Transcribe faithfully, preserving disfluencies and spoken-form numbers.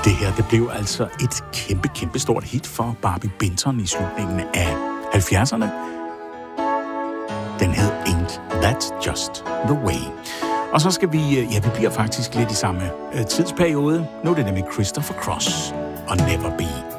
Det her, det blev altså et kæmpe, kæmpe stort hit for Barbie Benton i slutningen af halvfjerdserne. Den hed Ain't That Just The Way. Og så skal vi, ja, vi bliver faktisk lidt i samme tidsperiode. Nu er det nemlig Christopher Cross og Never Be